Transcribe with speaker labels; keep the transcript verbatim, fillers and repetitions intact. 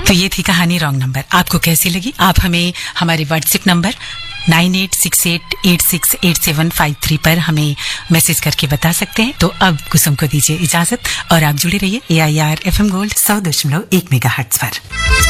Speaker 1: तो ये थी कहानी रॉन्ग नंबर। आपको कैसी लगी? आप हमें हमारे WhatsApp number nine at six at at six at seven five three पर हमें मैसेज करके बता सकते हैं। तो अब कुसुम को दीजिए इजाजत और आप जुड़े रहिए ए I R F M gold सौ दशमलव एक मेगाहर्ट्ज पर।